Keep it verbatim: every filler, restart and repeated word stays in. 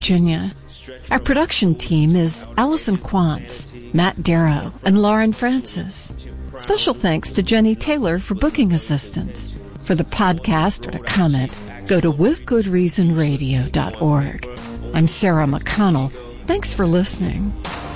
Virginia. Our production team is Allison Quantz, Matt Darrow, and Lauren Francis. Special thanks to Jenny Taylor for booking assistance. For the podcast or to comment, go to with good reason radio dot org. I'm Sarah McConnell. Thanks for listening.